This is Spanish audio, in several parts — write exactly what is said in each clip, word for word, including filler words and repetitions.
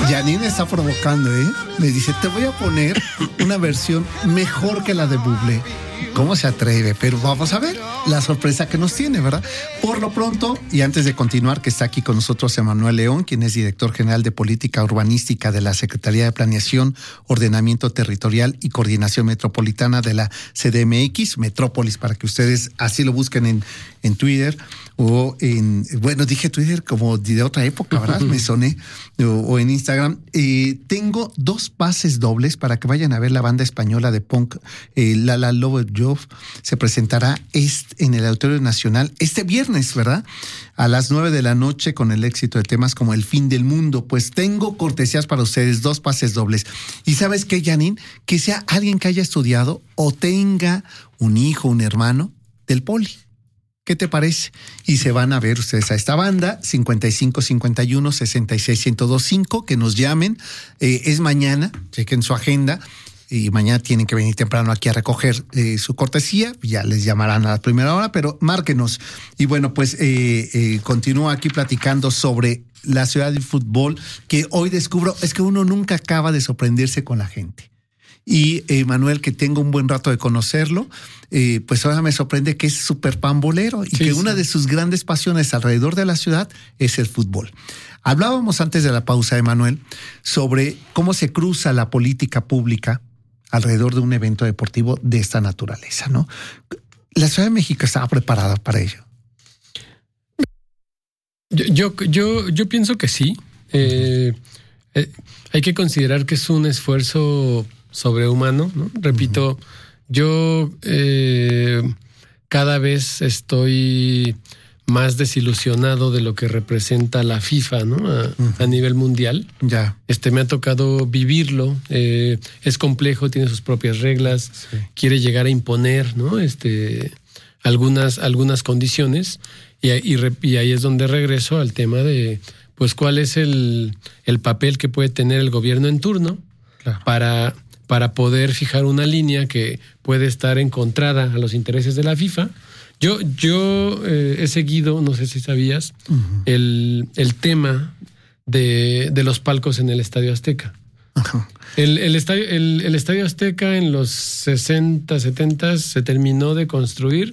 Janine está provocando, ¿eh? Me dice, te voy a poner una versión mejor que la de Bublé. ¿Cómo se atreve? Pero vamos a ver la sorpresa que nos tiene, ¿verdad? Por lo pronto, y antes de continuar, que está aquí con nosotros Emanuel León, quien es director general de Política Urbanística de la Secretaría de Planeación, Ordenamiento Territorial y Coordinación Metropolitana de la C D M X, Metrópolis, para que ustedes así lo busquen en, en Twitter o en, bueno, dije Twitter como de otra época, ¿verdad? Me soné, o, o en Instagram. Eh, tengo dos pases dobles para que vayan a ver la banda española de punk, eh, La La Love Job. Se presentará este, en el Auditorio Nacional este viernes, ¿verdad? A las nueve de la noche, con el éxito de temas como El Fin del Mundo. Pues tengo cortesías para ustedes, dos pases dobles. ¿Y sabes qué, Janine? Que sea alguien que haya estudiado o tenga un hijo, un hermano del Poli. ¿Qué te parece? Y se van a ver ustedes a esta banda, cincuenta y cinco cincuenta y uno sesenta y seis ciento veinticinco, que nos llamen. Eh, es mañana, chequen su agenda. Y mañana tienen que venir temprano aquí a recoger eh, su cortesía. Ya les llamarán a la primera hora, pero márquenos. Y bueno, pues eh, eh, continúo aquí platicando sobre la ciudad del fútbol, que hoy descubro, es que uno nunca acaba de sorprenderse con la gente. Y eh, Manuel, que tengo un buen rato de conocerlo, eh, pues ahora me sorprende que es súper pambolero y sí, que sí. Una de sus grandes pasiones alrededor de la ciudad es el fútbol. Hablábamos antes de la pausa, Emanuel, sobre cómo se cruza la política pública alrededor de un evento deportivo de esta naturaleza, ¿no? ¿La Ciudad de México estaba preparada para ello? Yo, yo, yo, yo pienso que sí. Eh, eh, hay que considerar que es un esfuerzo sobrehumano, ¿no? Repito, uh-huh. yo eh, cada vez estoy más desilusionado de lo que representa la FIFA, ¿no? A, uh-huh. a nivel mundial. Ya. Este, me ha tocado vivirlo. Eh, es complejo, tiene sus propias reglas, sí. quiere llegar a imponer, ¿no? Este, algunas, algunas condiciones. Y, y, y ahí es donde regreso al tema de, pues, cuál es el, el papel que puede tener el gobierno en turno claro. para, para poder fijar una línea que puede estar encontrada a los intereses de la FIFA. Yo, yo eh, he seguido, no sé si sabías, uh-huh. el, el tema de, de los palcos en el Estadio Azteca. Uh-huh. El, el, estadio, el, el Estadio Azteca en los sesenta, setenta se terminó de construir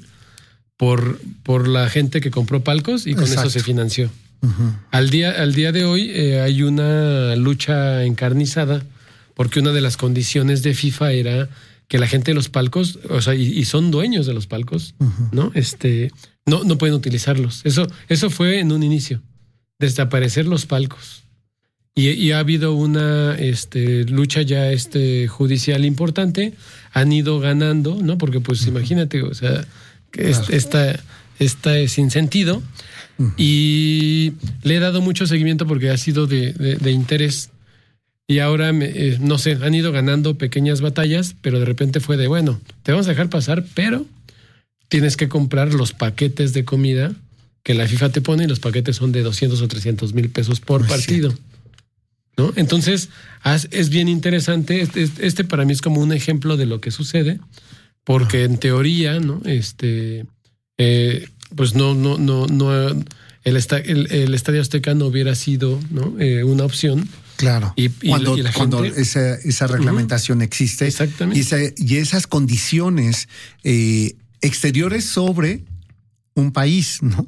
por, por la gente que compró palcos y con Exacto. eso se financió. Uh-huh. Al día, al día de hoy eh, hay una lucha encarnizada porque una de las condiciones de FIFA era que la gente de los palcos, o sea, y, y son dueños de los palcos, uh-huh. ¿no? Este, no, no pueden utilizarlos. Eso, eso fue en un inicio, desaparecer los palcos. Y, y ha habido una este, lucha ya este, judicial importante, han ido ganando, ¿no? Porque pues uh-huh. imagínate, o sea, que claro. esta, esta es sin sentido. Uh-huh. Y le he dado mucho seguimiento porque ha sido de, de, de interés. Y ahora, eh, no sé, han ido ganando pequeñas batallas, pero de repente fue de, bueno, te vamos a dejar pasar, pero tienes que comprar los paquetes de comida que la FIFA te pone y los paquetes son de doscientos o trescientos mil pesos por no partido. Sí. ¿No? Entonces, es bien interesante. Este, este para mí es como un ejemplo de lo que sucede, porque en teoría, ¿no? Este, eh, pues no, no, no, no, el, esta, el, el Estadio Azteca no hubiera sido, ¿no? eh, una opción. Claro, y, y, cuando, y la cuando gente, esa, esa reglamentación uh-huh. existe Exactamente. Y, esa, y esas condiciones eh, exteriores sobre un país, ¿no?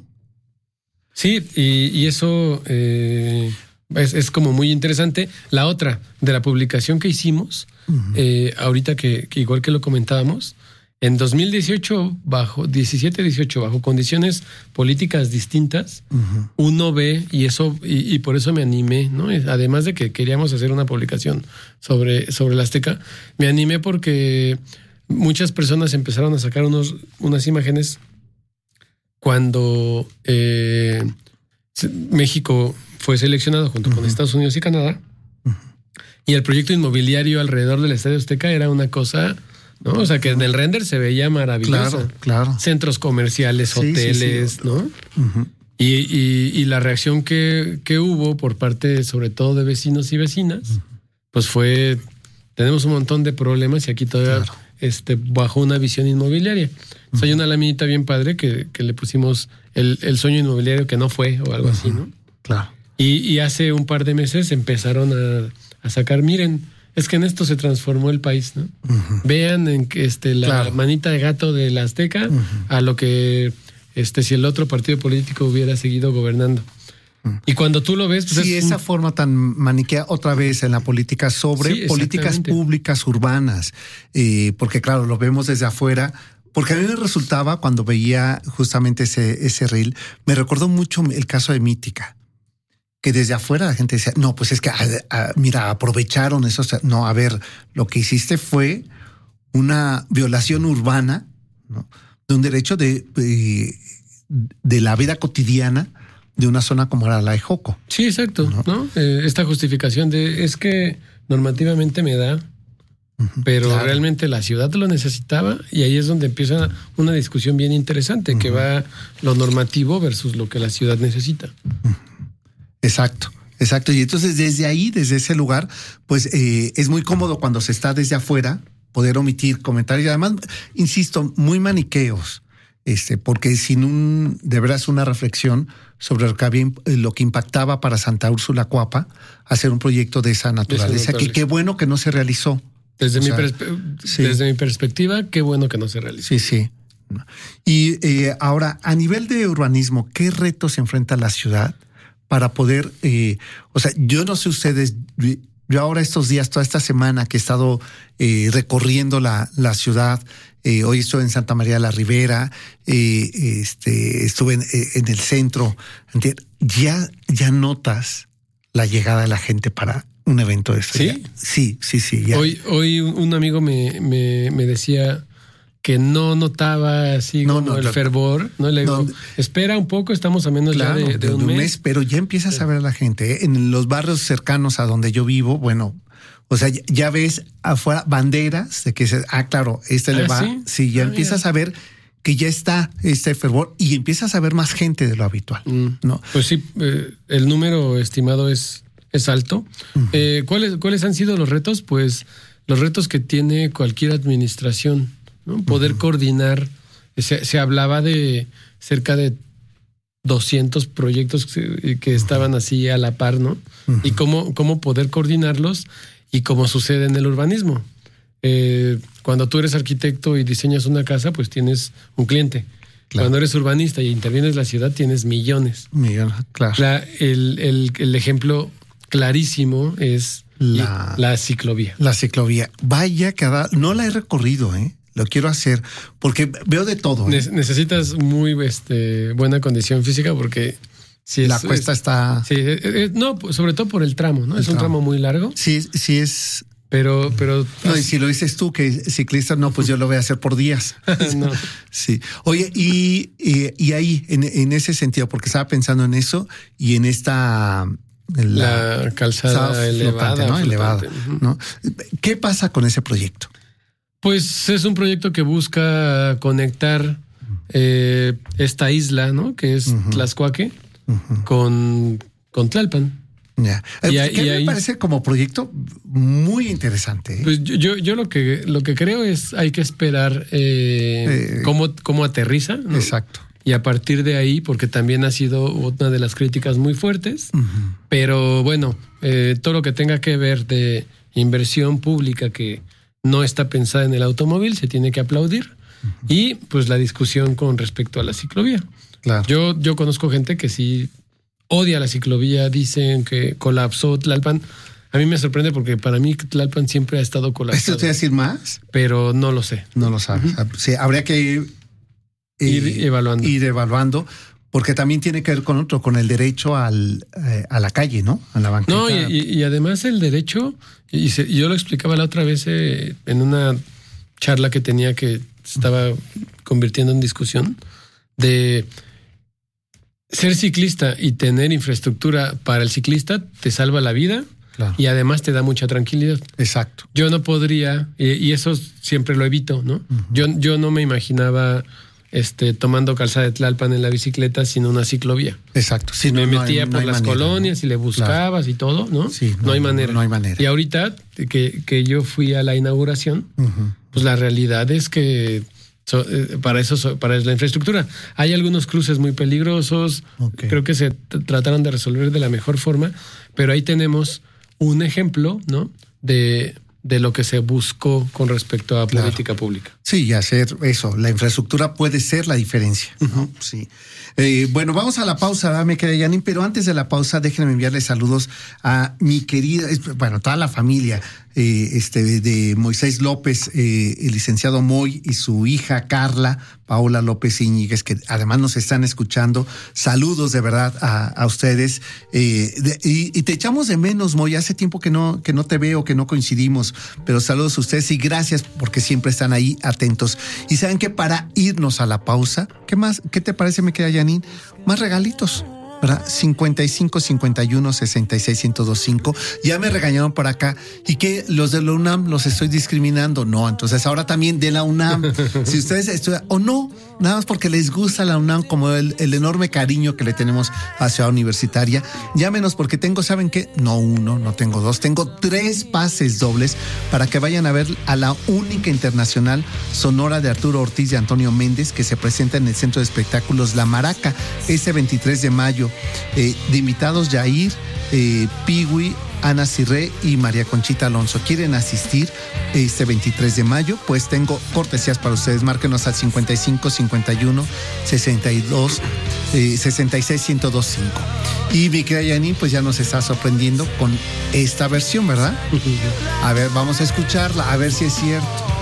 Sí, y, y eso eh, es, es como muy interesante. La otra, de la publicación que hicimos, uh-huh. eh, ahorita que, que igual que lo comentábamos, en dos mil dieciocho, bajo diecisiete dieciocho, bajo condiciones políticas distintas, uh-huh. uno ve, y eso, y, y por eso me animé, ¿no? Además de que queríamos hacer una publicación sobre, sobre la Azteca, me animé porque muchas personas empezaron a sacar unos, unas imágenes cuando eh, México fue seleccionado junto uh-huh. con Estados Unidos y Canadá, uh-huh. y el proyecto inmobiliario alrededor del Estadio Azteca era una cosa... ¿no? O sea, que en el render se veía maravilloso. Claro, claro. Centros comerciales, sí, hoteles, sí, sí. ¿no? Uh-huh. Y, y, y la reacción que, que hubo por parte, sobre todo, de vecinos y vecinas, uh-huh. pues fue, tenemos un montón de problemas y aquí todavía claro. este, bajo una visión inmobiliaria. Uh-huh. O sea, hay una laminita bien padre que, que le pusimos el, el sueño inmobiliario que no fue o algo uh-huh. así, ¿no? Claro. Y, y hace un par de meses empezaron a, a sacar, miren, es que en esto se transformó el país, ¿no? Uh-huh. Vean en que este, la claro. manita de gato de la Azteca uh-huh. a lo que este, si el otro partido político hubiera seguido gobernando. Uh-huh. Y cuando tú lo ves... Pues sí, es esa un... forma tan maniquea otra vez en la política sobre sí, políticas públicas urbanas, eh, porque claro, lo vemos desde afuera. Porque a mí me resultaba, cuando veía justamente ese, ese reel, me recordó mucho el caso de Mítica, que desde afuera la gente decía, no, pues es que, a, a, mira, aprovecharon eso. No, a ver, lo que hiciste fue una violación urbana, ¿no? De un derecho de, de, de la vida cotidiana de una zona como era la de Joco. Sí, exacto, ¿no? ¿no? Eh, esta justificación de, es que normativamente me da, uh-huh, pero claro. realmente la ciudad lo necesitaba, y ahí es donde empieza una discusión bien interesante, uh-huh. que va lo normativo versus lo que la ciudad necesita. Uh-huh. Exacto, exacto. Y entonces desde ahí, desde ese lugar, pues eh, es muy cómodo cuando se está desde afuera poder omitir comentarios, y además, insisto, muy maniqueos, este, porque sin un, de veras una reflexión sobre lo que, había, lo que impactaba para Santa Úrsula Coapa hacer un proyecto de esa naturaleza, que qué bueno que no se realizó. Desde, mi, perspe- sí. desde mi perspectiva, qué bueno que no se realizó. Sí, sí. Y eh, ahora, a nivel de urbanismo, ¿qué retos enfrenta la ciudad para poder, eh, o sea, yo no sé ustedes, yo ahora estos días, toda esta semana que he estado eh, recorriendo la, la ciudad, eh, hoy estuve en Santa María de la Ribera, eh, este, estuve en, en el centro, ya, ya notas la llegada de la gente para un evento de esto. ¿Sí? Sí, sí, sí. Ya. Hoy, hoy un amigo me, me, me decía que no notaba así no, como no, el claro. fervor, ¿no? Le digo, no, espera un poco, estamos a menos claro, ya de, de, de un, un mes. mes. Pero ya empiezas sí. a ver a la gente, ¿eh? En los barrios cercanos a donde yo vivo, bueno, o sea, ya, ya ves afuera banderas de que, se, ah, claro, este ah, le va. Sí, sí ya ah, empiezas mira. a ver que ya está este fervor y empiezas a ver más gente de lo habitual, mm. ¿no? Pues sí, eh, el número estimado es, es alto. Uh-huh. Eh, ¿cuáles, ¿Cuáles han sido los retos? Pues los retos que tiene cualquier administración, ¿no? Poder uh-huh. coordinar. Se, se hablaba de cerca de doscientos proyectos que, que estaban así a la par, ¿no? Uh-huh. Y cómo, cómo poder coordinarlos y cómo sucede en el urbanismo. Eh, cuando tú eres arquitecto y diseñas una casa, pues tienes un cliente. Claro. Cuando eres urbanista y intervienes la ciudad, tienes millones. Millones, claro. La, el, el, el ejemplo clarísimo es la, la ciclovía. La ciclovía. Vaya que no la he recorrido, ¿eh? Lo quiero hacer porque veo de todo. ¿eh? Necesitas muy este, buena condición física porque... Si la es, cuesta es, está... Sí, es, es, no, sobre todo por el tramo, ¿no? El es un tramo. tramo muy largo. Sí, sí es... Pero, pero... No, y si lo dices tú, que ciclista, no, pues yo lo voy a hacer por días. No. Sí. Oye, y, y, y ahí, en, en ese sentido, porque estaba pensando en eso y en esta... En la, la calzada elevada. Flotante, ¿no? Elevada, uh-huh. ¿no? ¿Qué pasa con ese proyecto? Pues es un proyecto que busca conectar eh, esta isla, ¿no? Que es uh-huh. Tlaxcuaque, uh-huh. con, con Tlalpan. Yeah. Y, que y me ahí, parece como proyecto muy interesante. ¿eh? Pues yo, yo, yo lo que lo que creo es hay que esperar eh, eh, cómo, cómo aterriza, ¿no? Exacto. Y a partir de ahí, porque también ha sido una de las críticas muy fuertes, uh-huh. pero bueno, eh, todo lo que tenga que ver de inversión pública que no está pensada en el automóvil se tiene que aplaudir. Uh-huh. Y pues la discusión con respecto a la ciclovía. Claro. Yo, yo conozco gente que sí odia la ciclovía, dicen que colapsó Tlalpan. A mí me sorprende porque para mí Tlalpan siempre ha estado colapsado. ¿Esto te va a decir más? Pero no lo sé. No lo sabes. Uh-huh. Sí, habría que ir, ir eh, evaluando. Ir evaluando, porque también tiene que ver con otro, con el derecho al, eh, a la calle, ¿no? A la banqueta. No, y, y además el derecho, y, se, y yo lo explicaba la otra vez eh, en una charla que tenía que se estaba convirtiendo en discusión, de... Ser ciclista y tener infraestructura para el ciclista te salva la vida, claro. Y además te da mucha tranquilidad. Exacto. Yo no podría, y eso siempre lo evito, ¿no? Uh-huh. Yo, yo no me imaginaba este, tomando calzada de Tlalpan en la bicicleta sin una ciclovía. Exacto. Sí, me no, metía no hay, por no las manera, colonias, ¿no? Y le buscabas, claro. Y todo, ¿no? Sí, no, no hay manera. No hay manera. Y ahorita que, que yo fui a la inauguración, uh-huh. Pues la realidad es que So, eh, para eso, so, para la infraestructura. Hay algunos cruces muy peligrosos, okay. Creo que se t- trataron de resolver de la mejor forma, pero ahí tenemos un ejemplo, ¿no? De, de lo que se buscó con respecto a claro. política pública. Sí, y hacer eso, la infraestructura puede ser la diferencia, ¿no? Uh-huh. Sí. Eh, bueno, vamos a la pausa, me queda Yanin, pero antes de la pausa, déjenme enviarles saludos a mi querida, bueno, toda la familia eh, este, de, de Moisés López, eh, el licenciado Moy y su hija Carla, Paola López Íñiguez, que además nos están escuchando. Saludos de verdad a, a ustedes. Eh, de, y, y te echamos de menos, Moy, hace tiempo que no, que no te veo, que no coincidimos, pero saludos a ustedes y gracias porque siempre están ahí atentos. Y saben que para irnos a la pausa, ¿qué más? ¿Qué te parece, me queda Yanin? Más regalitos, ¿verdad? cincuenta y cinco, cincuenta y uno, sesenta y seis, ciento veinticinco. Ya me regañaron por acá. ¿Y que los de la UNAM los estoy discriminando? No, entonces ahora también de la UNAM. Si ustedes estudian o no, nada más porque les gusta la UNAM, como el, el enorme cariño que le tenemos a Ciudad Universitaria, llámenos porque tengo, ¿saben qué? No uno, no tengo dos, tengo tres pases dobles para que vayan a ver a la única internacional sonora de Arturo Ortiz y Antonio Méndez, que se presenta en el Centro de Espectáculos La Maraca este veintitrés de mayo. Eh, de invitados Yair, eh, Piwi, Ana Cirré y María Conchita Alonso. ¿Quieren asistir este veintitrés de mayo? Pues tengo cortesías para ustedes. Márquenos al cincuenta y cinco, cincuenta y uno, sesenta y dos, sesenta y seis, ciento veinticinco. Y mi querida Yanin, pues ya nos está sorprendiendo con esta versión, ¿verdad? A ver, vamos a escucharla, a ver si es cierto.